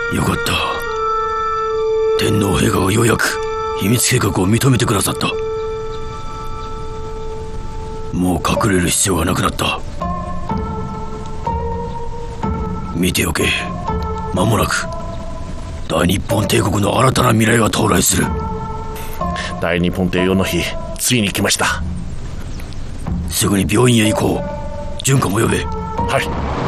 よかった。天皇陛下がようやく秘密計画を認めてくださった。もう隠れる必要がなくなった。見ておけ。間もなく大日本帝国の新たな未来が到来する。 大日本帝王の日、ついに来ました。 すぐに病院へ行こう。純子も呼べ。 はい。